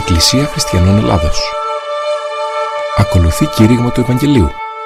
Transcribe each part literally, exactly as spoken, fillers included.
Εκκλησία Χριστιανών Ελλάδος. Ακολουθεί κήρυγμα του Ευαγγελίου.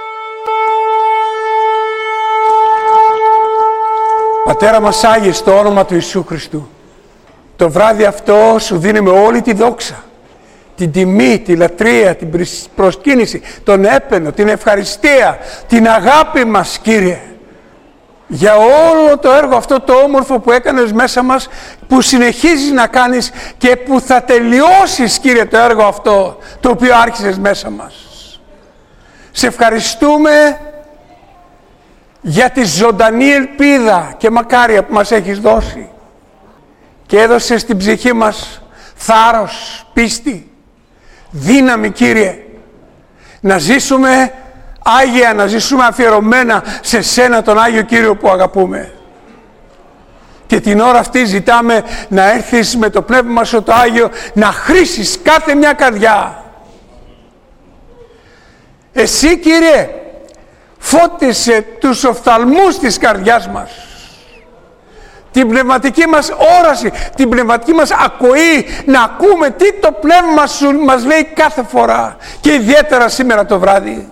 Πατέρα μας Άγιε, στο όνομα του Ιησού Χριστού, το βράδυ αυτό σου δίνουμε όλη τη δόξα, την τιμή, τη λατρεία, την προσκύνηση, τον έπαινο, την ευχαριστία, την αγάπη μας, Κύριε, για όλο το έργο αυτό το όμορφο που έκανες μέσα μας, που συνεχίζεις να κάνεις και που θα τελειώσεις, Κύριε, το έργο αυτό το οποίο άρχισες μέσα μας. Σε ευχαριστούμε για τη ζωντανή ελπίδα και μακάρια που μας έχεις δώσει και έδωσες στην ψυχή μας θάρρος, πίστη, δύναμη, Κύριε, να ζήσουμε Άγια, να ζήσουμε αφιερωμένα σε σένα, τον Άγιο Κύριο που αγαπούμε. Και την ώρα αυτή ζητάμε να έρθεις με το Πνεύμα σου το Άγιο, να χρήσεις κάθε μια καρδιά. Εσύ, Κύριε, φώτισε τους οφθαλμούς της καρδιάς μας, την πνευματική μας όραση, την πνευματική μας ακοή, να ακούμε τι το Πνεύμα σου μας λέει κάθε φορά και ιδιαίτερα σήμερα το βράδυ.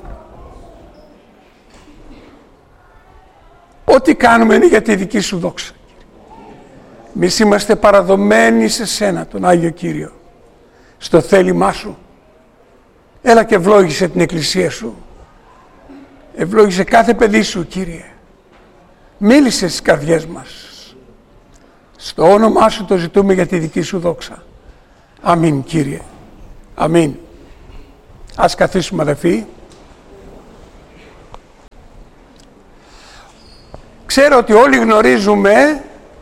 Ό,τι κάνουμε είναι για τη δική σου δόξα. Εμείς είμαστε παραδομένοι σε σένα, τον Άγιο Κύριο, στο θέλημά σου. Έλα και ευλόγησε την Εκκλησία σου. Ευλόγησε κάθε παιδί σου, Κύριε. Μίλησε στις καρδιές μας. Στο όνομά σου το ζητούμε για τη δική σου δόξα. Αμήν, Κύριε. Αμήν. Ας καθίσουμε, αδελφοί. Ξέρω ότι όλοι γνωρίζουμε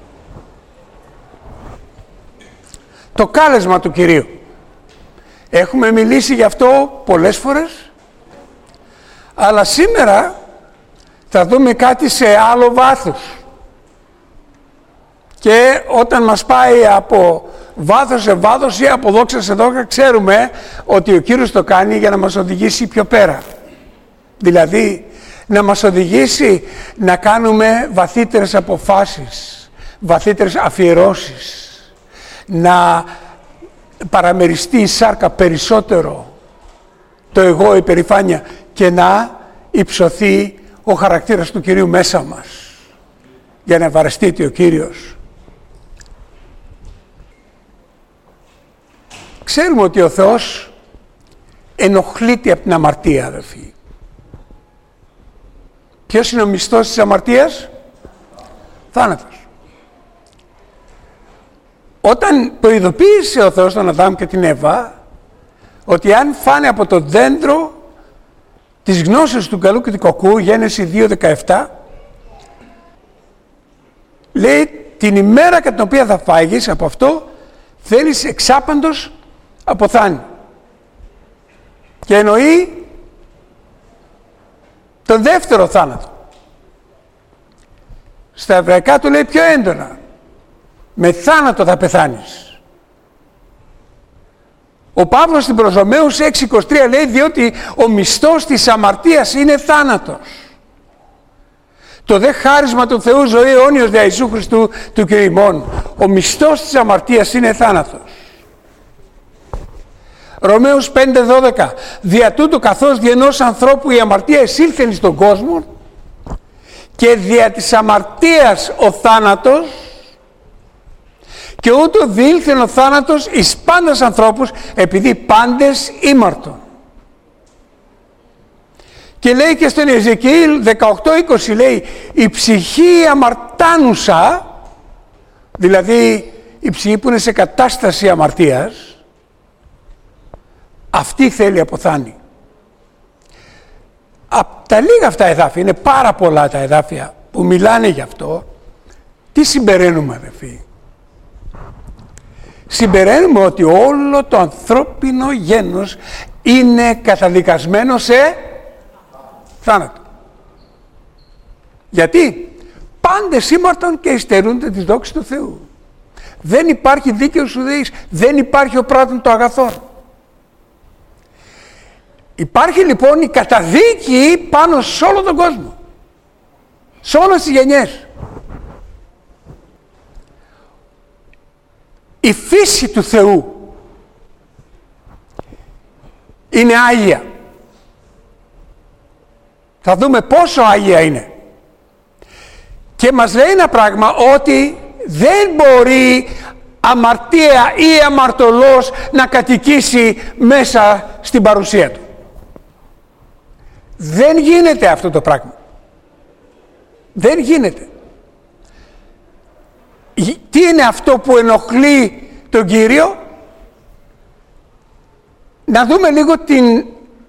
το κάλεσμα του Κυρίου. Έχουμε μιλήσει γι' αυτό πολλές φορές, αλλά σήμερα θα δούμε κάτι σε άλλο βάθος. Και όταν μας πάει από βάθος σε βάθος ή από δόξα σε δόξα, ξέρουμε ότι ο Κύριος το κάνει για να μας οδηγήσει πιο πέρα. Δηλαδή, να μας οδηγήσει να κάνουμε βαθύτερες αποφάσεις, βαθύτερες αφιερώσεις, να παραμεριστεί η σάρκα περισσότερο το εγώ, η περηφάνεια, και να υψωθεί ο χαρακτήρας του Κυρίου μέσα μας, για να ευαρεστείται ο Κύριος. Ξέρουμε ότι ο Θεός ενοχλείται από την αμαρτία, αδελφοί. Ποιος είναι ο μισθός της αμαρτίας? Θάνατος. Όταν προειδοποίησε ο Θεός τον Αδάμ και την Εύα ότι αν φάνε από το δέντρο της γνώσης του καλού και του κακού, Γένεση δύο δεκαεπτά, λέει την ημέρα κατά την οποία θα φάγεις από αυτό θέλεις εξάπαντος αποθάνει. Και εννοεί τον δεύτερο θάνατο. Στα εβραϊκά του λέει πιο έντονα, με θάνατο θα πεθάνεις. Ο Παύλος στην προς Ρωμαίους έξι είκοσι τρία λέει, διότι ο μισθός της αμαρτίας είναι θάνατος. Το δε χάρισμα του Θεού ζωή αιώνιος δια Ιησού Χριστού του Κυρίου ημών. Ο μισθός της αμαρτίας είναι θάνατος. Ρωμαίους πέντε δώδεκα. Δια τούτου καθώς δι' ενός ανθρώπου η αμαρτία εισήλθεν στον κόσμο και δια της αμαρτίας ο θάνατος, και ούτω διήλθεν ο θάνατος εις πάντας ανθρώπους, επειδή πάντες ήμαρτον. Και λέει και στον Εζεκιήλ δεκαοκτώ είκοσι, λέει η ψυχή αμαρτάνουσα, δηλαδή η ψυχή που είναι σε κατάσταση αμαρτίας, αυτή θέλει αποθάνει. Από τα λίγα αυτά εδάφια, είναι πάρα πολλά τα εδάφια που μιλάνε γι' αυτό, τι συμπεραίνουμε, αδελφοί? Συμπεραίνουμε ότι όλο το ανθρώπινο γένος είναι καταδικασμένο σε θάνατο. Γιατί? Πάντες ήμαρτον και υστερούνται της δόξης του Θεού. Δεν υπάρχει δίκαιος ουδέης, δεν υπάρχει ο πράττων το αγαθόν. Υπάρχει λοιπόν η καταδίκη πάνω σε όλο τον κόσμο, σε όλες τις γενιές. Η φύση του Θεού είναι Άγια. Θα δούμε πόσο Άγια είναι. Και μας λέει ένα πράγμα, ότι δεν μπορεί αμαρτία ή αμαρτωλός να κατοικήσει μέσα στην παρουσία του. Δεν γίνεται αυτό το πράγμα. Δεν γίνεται. Τι είναι αυτό που ενοχλεί τον Κύριο? Να δούμε λίγο την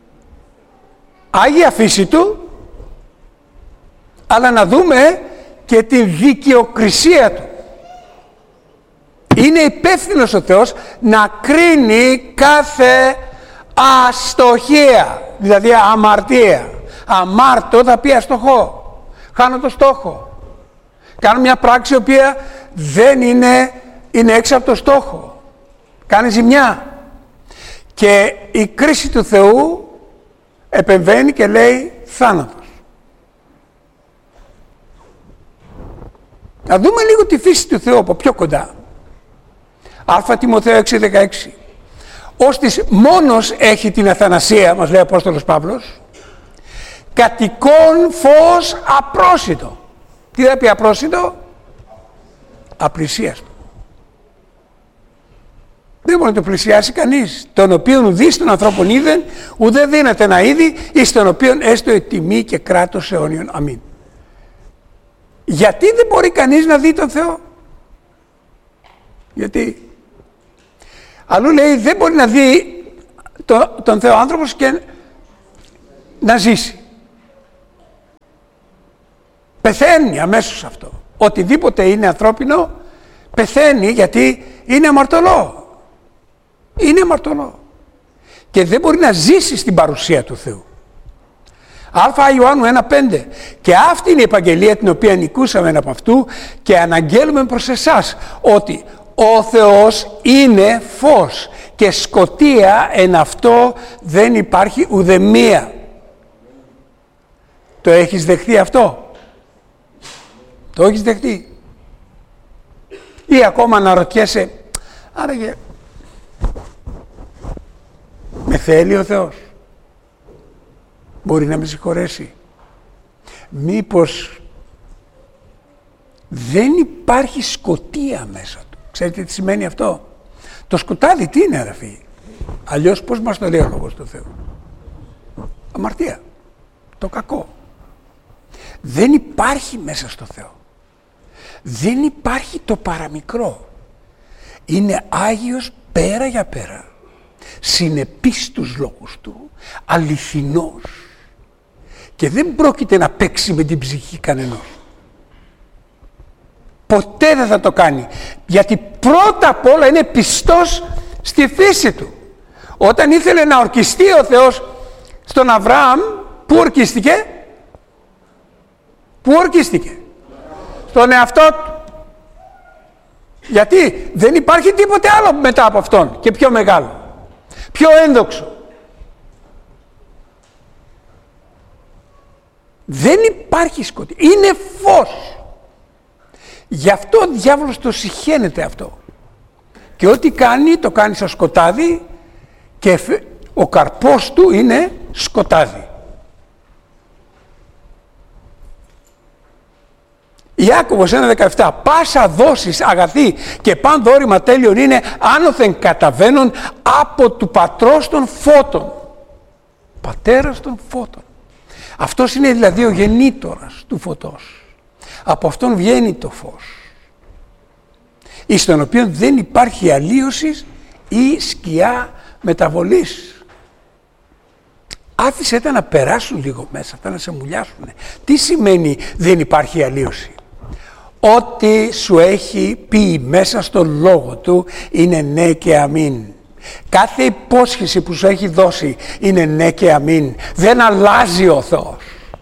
Άγια φύση του, αλλά να δούμε και την δικαιοκρισία του. Είναι υπεύθυνος ο Θεός να κρίνει κάθε αστοχία, δηλαδή αμαρτία. Αμάρτω θα πει αστοχό. Χάνω το στόχο. Κάνω μια πράξη η οποία δεν είναι, είναι έξω από το στόχο. Κάνει ζημιά. Και η κρίση του Θεού επεμβαίνει και λέει θάνατος. Να δούμε λίγο τη φύση του Θεού από πιο κοντά. Α Τιμοθέο έξι δεκαέξι. Ώστις μόνος έχει την αθανασία, μας λέει ο Απόστολος Παύλος, κατοικών φως απρόσιτο. Τι θα πει απρόσιτο? Απλησίαστο. Δεν μπορεί να το πλησιάσει κανείς. Τον οποίον δεις των ανθρώπων είδεν, ουδέ δύναται να είδει, εις τον οποίον έστω η τιμή και κράτος αιώνιον. Αμήν. Γιατί δεν μπορεί κανείς να δει τον Θεό? Γιατί αλλού λέει δεν μπορεί να δει το, τον Θεό άνθρωπος και να ζήσει. Πεθαίνει αμέσως αυτό. Οτιδήποτε είναι ανθρώπινο πεθαίνει, γιατί είναι αμαρτωλό. Είναι αμαρτωλό. Και δεν μπορεί να ζήσει στην παρουσία του Θεού. Α Ιωάννου ένα πέντε. Και αυτή είναι η επαγγελία την οποία νικούσαμε από αυτού και αναγγέλουμε προς εσάς, ότι ο Θεός είναι φως και σκοτία εν αυτό δεν υπάρχει ουδεμία. Το έχεις δεχτεί αυτό? Το έχεις δεχτεί? Ή ακόμα αναρωτιέσαι, άραγε με θέλει ο Θεός? Μπορεί να με συγχωρέσει? Μήπως δεν υπάρχει σκοτία μέσα του? Ξέρετε τι σημαίνει αυτό? Το σκοτάδι τι είναι, αδερφοί? Αλλιώς πώς μας το λέει ο Λόγος του Θεού? Αμαρτία. Το κακό. Δεν υπάρχει μέσα στο Θεό. Δεν υπάρχει το παραμικρό. Είναι Άγιος πέρα για πέρα. Συνεπής στους λόγους του. Αληθινός. Και δεν πρόκειται να παίξει με την ψυχή κανενός. Ποτέ δεν θα το κάνει. Γιατί πρώτα απ' όλα είναι πιστός στη φύση του. Όταν ήθελε να ορκιστεί ο Θεός στον Αβραάμ, πού ορκίστηκε? Πού ορκίστηκε? Στον εαυτό του. Γιατί δεν υπάρχει τίποτε άλλο μετά από αυτόν και πιο μεγάλο, πιο ένδοξο. Δεν υπάρχει σκοτία. Είναι φως. Γι' αυτό ο διάβολος το συχαίνεται αυτό. Και ό,τι κάνει, το κάνει σαν σκοτάδι και ο καρπός του είναι σκοτάδι. Ιάκωβος ένα δεκαεπτά. Πάσα δόσεις αγαθή και παν δώρημα τέλειον είναι άνωθεν καταβαίνον από του πατρός των φώτων. Πατέρας των φώτων. Αυτός είναι δηλαδή ο γεννήτορας του φωτός. Από αυτόν βγαίνει το φως. Εις τον οποίο δεν υπάρχει αλλίωση ή σκιά μεταβολής. Άφησε τα να περάσουν λίγο μέσα, αυτά να σε μουλιάσουν. Τι σημαίνει δεν υπάρχει αλλίωση? Ό,τι σου έχει πει μέσα στον λόγο του είναι ναι και αμήν. Κάθε υπόσχεση που σου έχει δώσει είναι ναι και αμήν. Δεν αλλάζει ο Θεός.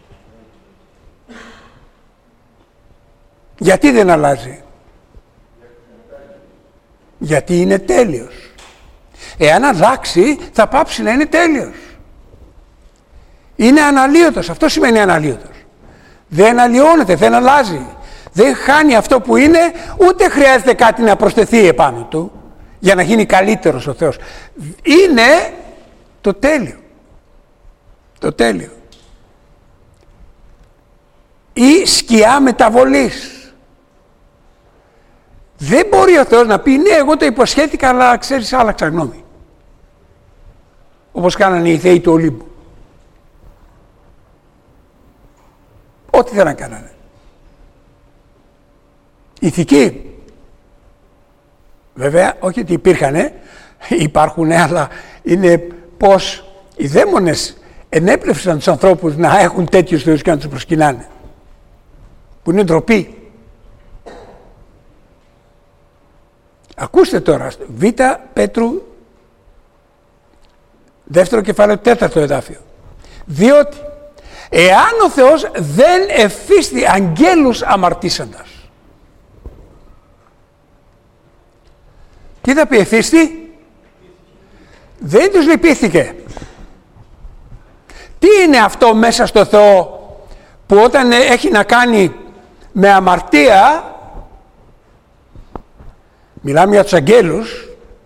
Γιατί δεν αλλάζει? Γιατί είναι τέλειος. Εάν αλλάξει θα πάψει να είναι τέλειος. Είναι αναλύωτος. Αυτό σημαίνει αναλύωτος. Δεν αλλοιώνεται, δεν αλλάζει. Δεν χάνει αυτό που είναι, ούτε χρειάζεται κάτι να προσθεθεί επάνω του για να γίνει καλύτερος ο Θεός. Είναι το τέλειο. Το τέλειο. Ή σκιά μεταβολής. Δεν μπορεί ο Θεός να πει ναι, εγώ το υποσχέθηκα, αλλά ξέρεις, άλλαξα γνώμη. Όπως κάνανε οι θεοί του Ολύμπου. Ό,τι δεν κάνανε. Ηθικοί. Βέβαια, όχι ότι υπήρχανε, υπάρχουν, αλλά είναι πως οι δαίμονες ενέπνευσαν τους ανθρώπους να έχουν τέτοιους θεούς και να τους προσκυνάνε. Που είναι ντροπή. Ακούστε τώρα, Β Πέτρου, δεύτερο κεφάλαιο, τέταρτο εδάφιο. Διότι εάν ο Θεός δεν εφίστη αγγέλους αμαρτήσαντας. Τι θα πει εφίστη? Δεν τους λυπήθηκε. Τι είναι αυτό μέσα στο Θεό που όταν έχει να κάνει με αμαρτία, μιλάμε για τους αγγέλους,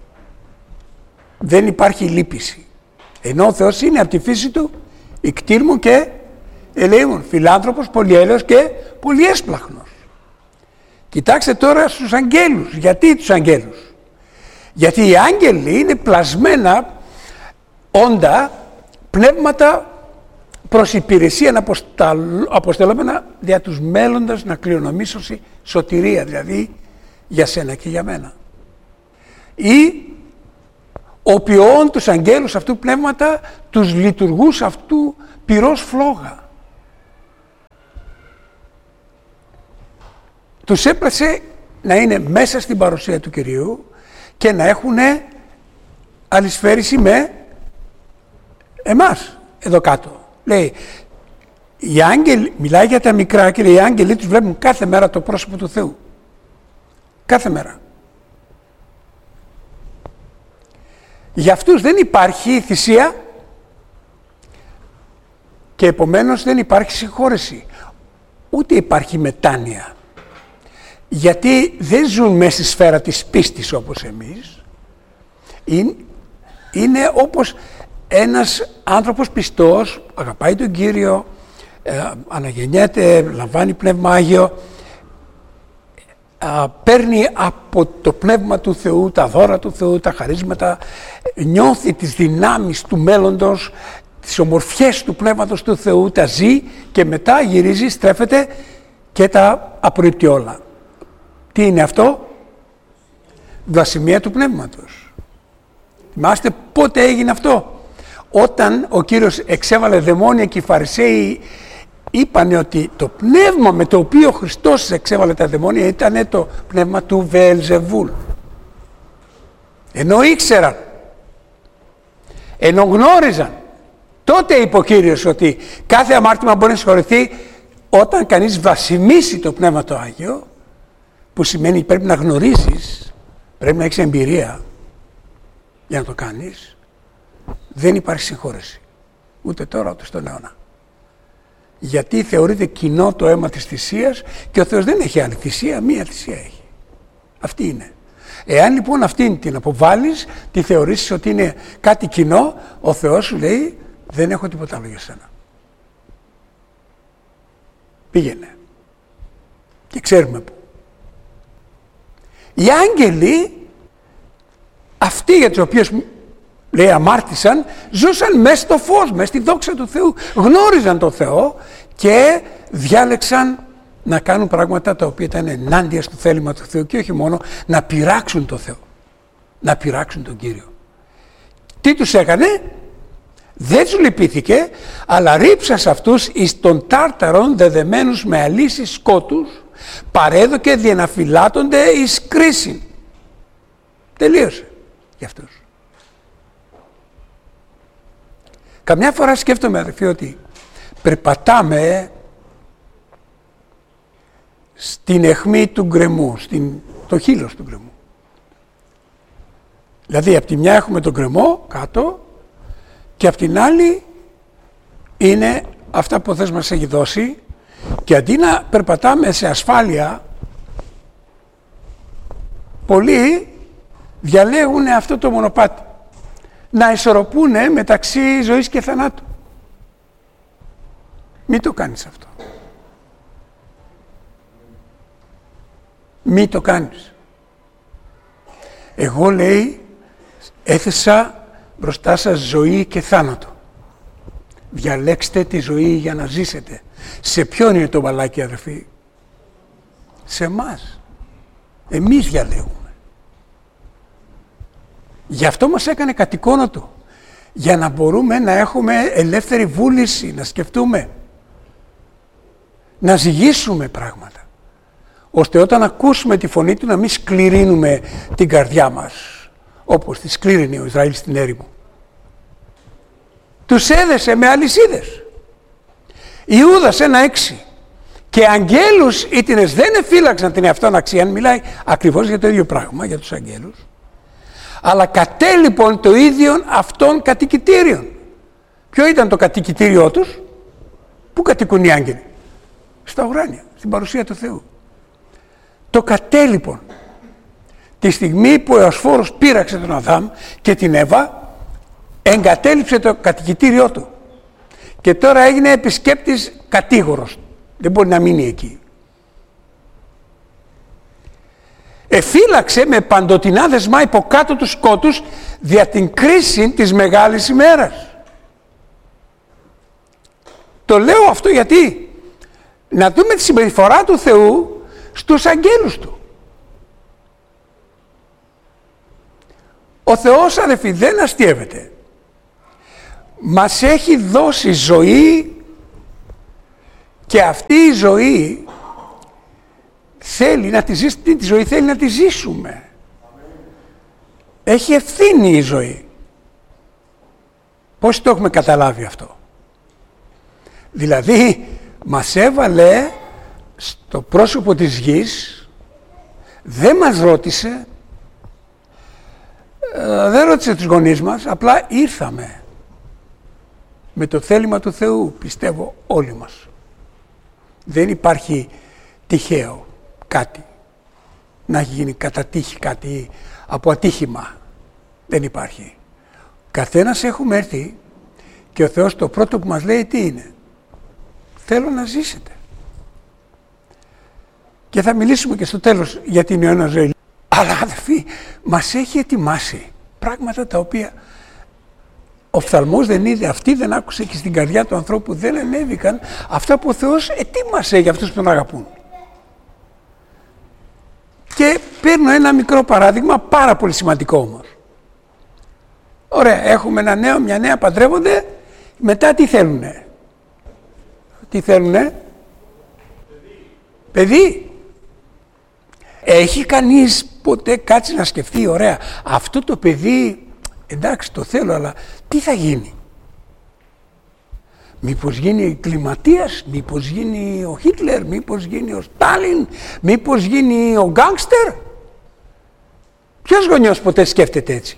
δεν υπάρχει λύπηση. Ενώ ο Θεός είναι από τη φύση του ικτήρμου και ελεήμων, φιλάνθρωπος, πολυέλεος και πολύ έσπλαχνος. Κοιτάξτε τώρα στους αγγέλους. Γιατί τους αγγέλους? Γιατί οι άγγελοι είναι πλασμένα όντα, πνεύματα προς υπηρεσία αποστελόμενα δια τους μέλλοντας να κληρονομήσωση σωτηρία, δηλαδή για σένα και για μένα. Ή οπιών τους αγγέλους αυτού πνεύματα, τους λειτουργούς αυτού πυρός φλόγα. Τους έπρασε να είναι μέσα στην παρουσία του Κυρίου και να έχουν αλυσφαίριση με εμάς εδώ κάτω. Λέει, οι άγγελοι, μιλάει για τα μικρά και λέει, οι άγγελοι τους βλέπουν κάθε μέρα το πρόσωπο του Θεού. Κάθε μέρα. Για αυτούς δεν υπάρχει θυσία και επομένως δεν υπάρχει συγχώρεση. Ούτε υπάρχει μετάνοια. Γιατί δεν ζουν μέσα στη σφαίρα της πίστης όπως εμείς. Είναι, είναι όπως ένας άνθρωπος πιστός, αγαπάει τον Κύριο, ε, αναγεννιέται, λαμβάνει Πνεύμα Άγιο, ε, παίρνει από το Πνεύμα του Θεού, τα δώρα του Θεού, τα χαρίσματα, νιώθει τις δυνάμεις του μέλλοντος, τις ομορφιές του Πνεύματος του Θεού, τα ζει και μετά γυρίζει, στρέφεται και τα απορρίπτει όλα. Τι είναι αυτό? Βλασιμία του Πνεύματος. Θυμάστε πότε έγινε αυτό? Όταν ο Κύριος εξέβαλε δαιμόνια και οι Φαρισαίοι είπανε ότι το πνεύμα με το οποίο ο Χριστός εξέβαλε τα δαιμόνια ήταν το πνεύμα του Βεελζεβούλ. Ενώ ήξεραν, ενώ γνώριζαν, τότε είπε ο Κύριος ότι κάθε αμάρτημα μπορεί να συγχωρηθεί όταν κανείς βλασιμήσει το Πνεύμα το Άγιο, που σημαίνει πρέπει να γνωρίζεις, πρέπει να έχεις εμπειρία για να το κάνεις. Δεν υπάρχει συγχώρεση. Ούτε τώρα ούτε στον αιώνα. Γιατί θεωρείται κοινό το αίμα της θυσίας και ο Θεός δεν έχει άλλη θυσία, μία θυσία έχει. Αυτή είναι. Εάν λοιπόν αυτήν την αποβάλεις, τη θεωρήσεις ότι είναι κάτι κοινό, ο Θεός σου λέει δεν έχω τίποτα άλλο για σένα. Πήγαινε. Και ξέρουμε που. Οι άγγελοι, αυτοί για τους οποίους λέει αμάρτησαν, ζούσαν μέσα στο φως, μέσα στη δόξα του Θεού. Γνώριζαν τον Θεό και διάλεξαν να κάνουν πράγματα τα οποία ήταν ενάντια στο θέλημα του Θεού και όχι μόνο να πειράξουν τον Θεό, να πειράξουν τον Κύριο. Τι τους έκανε? Δεν τους λυπήθηκε, αλλά ρίψα σε αυτούς εις των τάρταρων δεδεμένους με αλύσεις σκότους, παρέδοκε διεναφυλάτονται εις κρίση. Τελείωσε για αυτούς. Καμιά φορά σκέφτομαι, αδερφοί, ότι περπατάμε στην αιχμή του γκρεμού, στην, το χείλος του γκρεμού. Δηλαδή, από τη μια έχουμε τον γκρεμό κάτω και από την άλλη είναι αυτά που ο Θεός μας έχει δώσει και αντί να περπατάμε σε ασφάλεια, πολλοί διαλέγουν αυτό το μονοπάτι. να ισορροπούνε μεταξύ ζωής και θανάτου. Μην το κάνεις αυτό. Μην το κάνεις. Εγώ, λέει, έθεσα μπροστά σας ζωή και θάνατο. Διαλέξτε τη ζωή για να ζήσετε. Σε ποιον είναι το μπαλάκι, αδερφοί? Σε εμάς. Εμείς διαλέγουμε. Γι' αυτό μας έκανε κατ' εικόνα του. Για να μπορούμε να έχουμε ελεύθερη βούληση, να σκεφτούμε, να ζυγίσουμε πράγματα, ώστε όταν ακούσουμε τη φωνή του να μην σκληρύνουμε την καρδιά μας, όπως τη σκλήρινε ο Ισραήλ στην έρημο. Τους έδεσε με αλυσίδες. Ιούδας ένα έξι. Και αγγέλους ήτινες δεν εφύλαξαν την εαυτόν αξίαν, μιλάει ακριβώς για το ίδιο πράγμα, για τους αγγέλους, αλλά κατέλειπον το ίδιον αυτών κατοικητήριων. Ποιο ήταν το κατοικητήριό τους? Πού κατοικούν οι άγγελοι? Στα ουράνια, στην παρουσία του Θεού. Το κατέλειπον. Τη στιγμή που ο Εωσφόρος πείραξε τον Αδάμ και την Εύα, εγκατέλειψε το κατοικητήριό του. Και τώρα έγινε επισκέπτης κατήγορος. Δεν μπορεί να μείνει εκεί. Εφύλαξε με παντοτινά δεσμά υποκάτω τους σκότους δια την κρίση της μεγάλης ημέρας. Το λέω αυτό γιατί να δούμε τη συμπεριφορά του Θεού στους αγγέλους του. Ο Θεός, αδελφοί, δεν αστειεύεται. Μας έχει δώσει ζωή και αυτή η ζωή θέλει να τη ζήσουμε, τη ζωή θέλει να τη ζήσουμε. Έχει ευθύνη η ζωή. Πώς το έχουμε καταλάβει αυτό? Δηλαδή μας έβαλε στο πρόσωπο της γης, δεν μας ρώτησε, δεν ρώτησε τους γονείς μας, απλά ήρθαμε με το θέλημα του Θεού, πιστεύω όλοι μας. Δεν υπάρχει τυχαίο κάτι, να έχει γίνει κατά τύχη κάτι από ατύχημα. Δεν υπάρχει. Καθένας έχουμε έρθει και ο Θεός το πρώτο που μας λέει τι είναι? Θέλω να ζήσετε. Και θα μιλήσουμε και στο τέλος για την Ιωάννα ζωή. Αλλά αδελφοί, μας έχει ετοιμάσει πράγματα τα οποία ο οφθαλμός δεν είδε, αυτή δεν άκουσε και στην καρδιά του ανθρώπου δεν ανέβηκαν αυτά που ο Θεός ετοίμασε για αυτούς που τον αγαπούν. Και παίρνω ένα μικρό παράδειγμα, πάρα πολύ σημαντικό όμως. Ωραία, έχουμε ένα νέο, μια νέα, παντρεύονται, μετά τι θέλουνε? Τι θέλουνε? Παιδί. Παιδί. Έχει κανείς ποτέ κάτσει να σκεφτεί, ωραία, αυτό το παιδί, εντάξει το θέλω, αλλά τι θα γίνει? Μήπως γίνει κλιματίας, μήπως γίνει ο Χίτλερ, μήπως γίνει ο Στάλιν, μήπως γίνει ο γκάνγκστερ? Ποιος γονιός ποτέ σκέφτεται έτσι?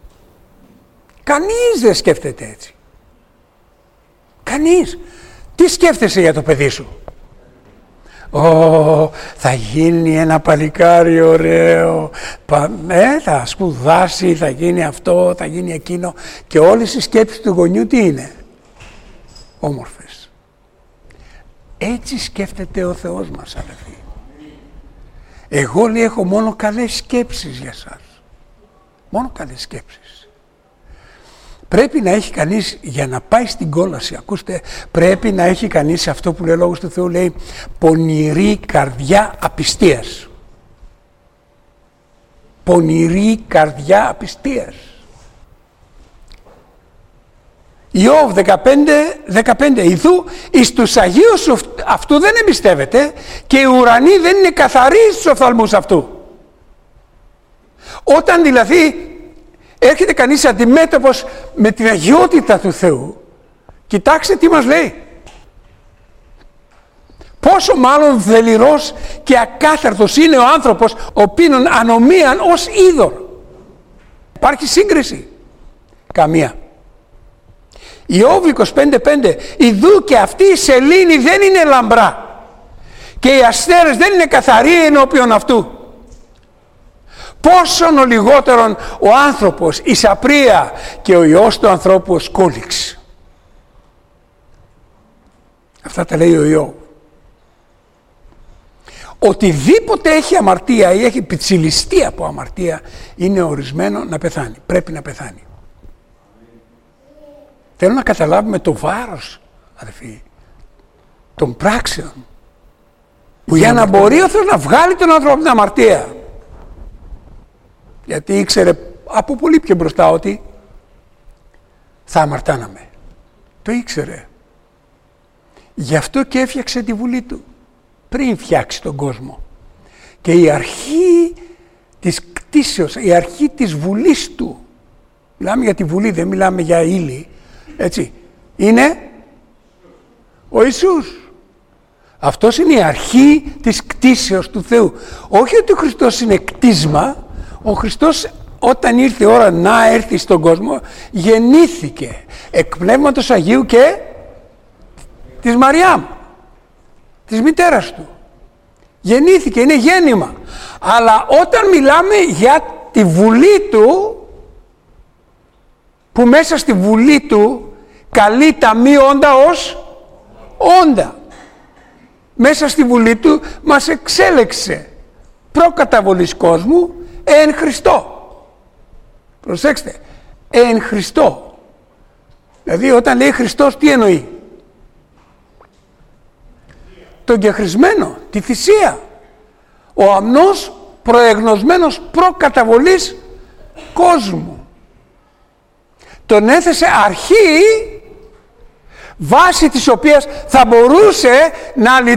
Κανείς δεν σκέφτεται έτσι. Κανείς. Τι σκέφτεσαι για το παιδί σου? Ω, θα γίνει ένα παλικάρι ωραίο, ε, θα σπουδάσει, θα γίνει αυτό, θα γίνει εκείνο, και όλες οι σκέψεις του γονιού τι είναι? Όμορφες. Έτσι σκέφτεται ο Θεός μας, αδελφοί. Εγώ, λέει, έχω μόνο καλές σκέψεις για σας. Μόνο καλές σκέψεις. Πρέπει να έχει κανείς, για να πάει στην κόλαση, ακούστε, πρέπει να έχει κανείς αυτό που λέει ο Λόγος του Θεού, λέει, πονηρή καρδιά απιστίας. Πονηρή καρδιά απιστίας. Ιώβ δεκαπέντε δεκαπέντε. Ιδού εις τους Αγίους αυτού δεν εμπιστεύεται και οι ουρανοί δεν είναι καθαροί στους οφθαλμούς αυτού. Όταν δηλαδή έρχεται κανείς αντιμέτωπος με την αγιότητα του Θεού, κοιτάξτε τι μας λέει. Πόσο μάλλον θεληρός και ακάθαρτος είναι ο άνθρωπος ο πίνων ανομίαν ως είδωρ. Υπάρχει σύγκριση? Καμία. Ιώβ είκοσι πέντε πέντε. Ιδού και αυτή η σελήνη δεν είναι λαμπρά και οι αστέρες δεν είναι καθαροί ενώπιον αυτού. Πόσον ο λιγότερον ο άνθρωπος εις απρία και ο Υιός του ανθρώπου ως κόλυξη. Αυτά τα λέει ο Ιώβ. Οτιδήποτε έχει αμαρτία ή έχει πιτσιλιστεί από αμαρτία είναι ορισμένο να πεθάνει. Πρέπει να πεθάνει. Θέλω να καταλάβουμε το βάρος, αδελφοί, των πράξεων. Που για να μπορεί ο Θεός να βγάλει τον άνθρωπο από την αμαρτία. Γιατί ήξερε από πολύ πιο μπροστά ότι θα αμαρτάναμε. Το ήξερε. Γι' αυτό και έφτιαξε τη βουλή του πριν φτιάξει τον κόσμο. Και η αρχή της κτήσεως, η αρχή της βουλής του, μιλάμε για τη βουλή, δεν μιλάμε για ύλη, έτσι, είναι ο Ιησούς. Αυτός είναι η αρχή της κτήσεως του Θεού. Όχι ότι ο Χριστός είναι κτίσμα, ο Χριστός όταν ήρθε η ώρα να έρθει στον κόσμο γεννήθηκε εκ Πνεύματος Αγίου και της Μαριάμ, της μητέρας του. Γεννήθηκε, είναι γέννημα. Αλλά όταν μιλάμε για τη βουλή του, που μέσα στη βουλή του καλεί τα μη όντα ως όντα. Μέσα στη βουλή του μας εξέλεξε προκαταβολής κόσμου εν Χριστώ. Προσέξτε, εν Χριστώ. Δηλαδή όταν λέει Χριστός τι εννοεί? Τον κεχρισμένο, τη θυσία. Ο αμνός προεγνωσμένος προκαταβολής κόσμου. Τον έθεσε αρχή βάση της οποίας θα μπορούσε να λειτουργήσει